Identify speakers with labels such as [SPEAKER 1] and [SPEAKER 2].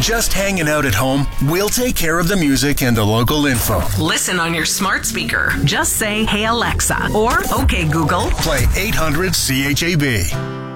[SPEAKER 1] just hanging out at home, we'll take care of the music and the local info.
[SPEAKER 2] Listen on your smart speaker. Just say, "Hey Alexa," or "Okay Google."
[SPEAKER 1] Play 800 CHAB.